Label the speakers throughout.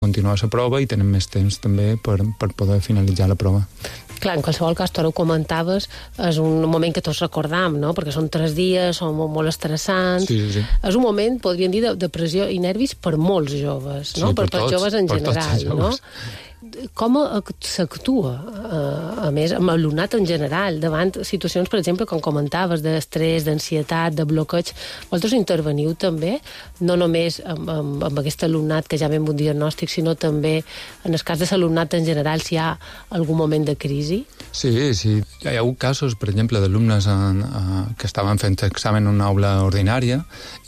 Speaker 1: continuar la prova i tenen més temps també per poder finalitzar la prova.
Speaker 2: Clar, en qualsevol cas, tu ara ho comentaves, és un moment que tots recordam, no? Perquè són 3 dies, són molt estressants.
Speaker 1: Sí.
Speaker 2: És un moment, podríem dir, de pressió i nervis per molts joves, no?
Speaker 1: Sí, per tots,
Speaker 2: joves en general, no? Com s'actua, a més, amb l'alumnat en general, davant situacions, per exemple, com comentaves, d'estrès, d'ansietat, de bloqueig? Vosaltres interveniu també, no només amb aquest alumnat que ja ve amb un diagnòstic, sinó també en el cas de l'alumnat en general, si hi ha algun moment de crisi?
Speaker 1: Sí. Hi ha hagut casos, per exemple, d'alumnes que estaven fent examen en una aula ordinària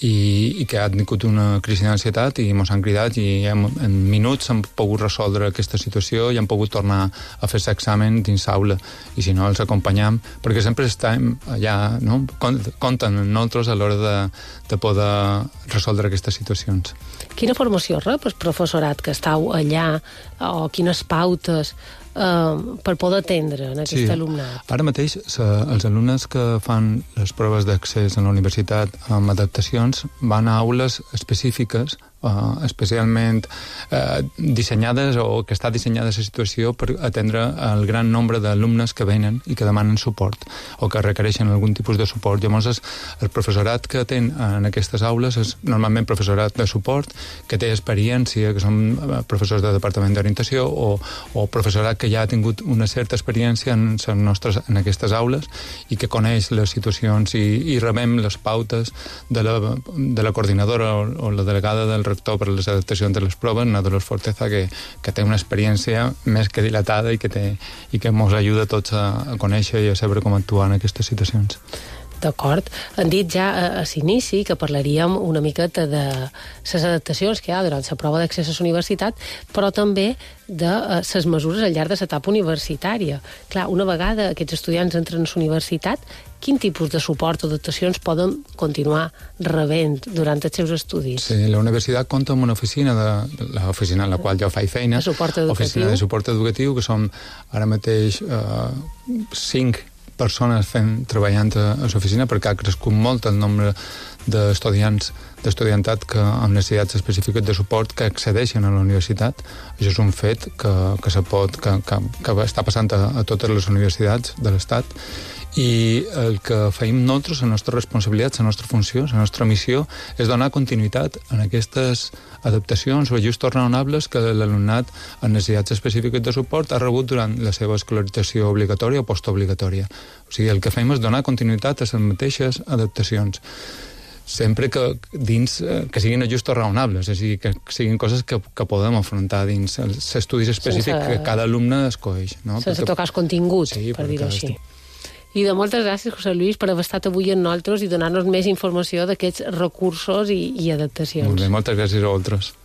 Speaker 1: i que han tingut una crisi d'ansietat i ens han cridat i en minuts han pogut resoldre aquesta situació i han pogut tornar a fer l'examen dins l'aula. I si no, els acompanyam, perquè sempre estem allà, no? Compten amb nosaltres a l'hora de poder resoldre aquestes situacions.
Speaker 2: Quina formació rep el professorat que estàu allà, o quines pautes per poder atendre en aquest alumnat?
Speaker 1: Ara mateix els alumnes que fan les proves d'accés a la universitat amb adaptacions van a aules específiques especialment dissenyades o que està dissenyada la situació per atendre el gran nombre d'alumnes que venen i que demanen suport o que requereixen algun tipus de suport. Llavors, el professorat que té en aquestes aules és normalment professorat de suport, que té experiència, que són professors de departament d'orientació o professorat que ja ha tingut una certa experiència en aquestes aules i que coneix les situacions i rebem les pautes de la coordinadora o la delegada del rector per a les adaptacions de les proves, una Dolors Forteza, que té una experiència més que dilatada i que ens ajuda a tots a conèixer i a saber com actuar en aquestes situacions.
Speaker 2: D'acord. Han dit ja a l'inici que parlaríem una miqueta de les adaptacions que hi ha durant la prova d'accés a la universitat, però també de les mesures al llarg de l'etapa universitària. Clar, una vegada aquests estudiants entren a la universitat, quin tipus de suport o adaptacions poden continuar rebent durant els seus estudis?
Speaker 1: Sí, la universitat compta amb una oficina, l'oficina en la qual jo faig feina, oficina de suport educatiu, que som ara mateix 5 persones treballant a l'oficina, perquè ha crescut molt el nombre d'estudiantat amb necessitats específiques de suport que accedeixen a la universitat. Això és un fet que està passant a totes les universitats de l'Estat. I el que feim nosaltres, la nostra responsabilitat, la nostra funció, la nostra missió, és donar continuïtat en aquestes adaptacions o ajustos raonables que l'alumnat amb necessitats específiques de suport ha rebut durant la seva escolarització obligatòria o postobligatòria. O sigui, el que fem és donar continuïtat a les mateixes adaptacions, sempre que siguin ajustos raonables, és a dir, que siguin coses que podem afrontar dins els estudis específics que cada alumne escolleix.
Speaker 2: Sense tocar el contingut, per dir-ho així. I de moltes gràcies, José Luis, per haver estat avui amb nosaltres i donar-nos més informació d'aquests recursos i adaptacions.
Speaker 1: Molt bé, moltes gràcies a vosaltres.